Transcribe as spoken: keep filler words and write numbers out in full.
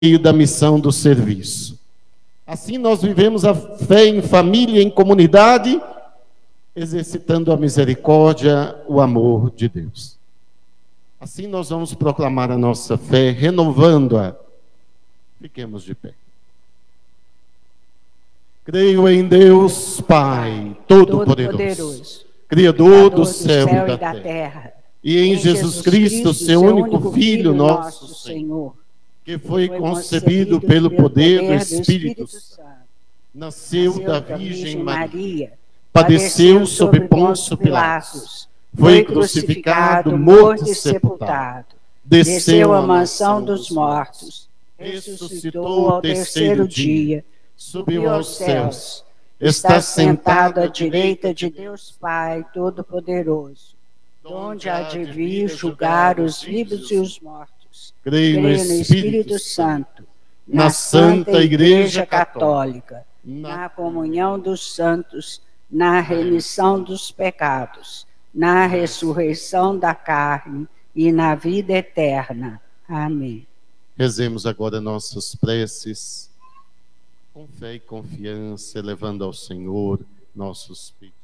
meio da missão do serviço. Assim nós vivemos a fé em família, em comunidade, exercitando a misericórdia, o amor de Deus. Assim nós vamos proclamar a nossa fé, renovando-a. Fiquemos de pé. Creio em Deus, Pai Todo-Poderoso, Criador do céu e da terra, e em Jesus Cristo, seu único Filho, nosso Senhor, que foi concebido pelo poder do Espírito Santo, nasceu da Virgem Maria, padeceu sob Pôncio Pilatos, foi crucificado, morto e sepultado, desceu à mansão dos mortos, ressuscitou ao terceiro dia, subiu aos céus, está sentado à direita de Deus Pai Todo-Poderoso, donde há de vir julgar os vivos e os mortos. Creio no Espírito Santo, na Santa Igreja Católica, na comunhão dos santos, na remissão dos pecados, na ressurreição da carne e na vida eterna. Amém. Rezemos agora nossas preces, com fé e confiança, elevando ao Senhor nossos pedidos.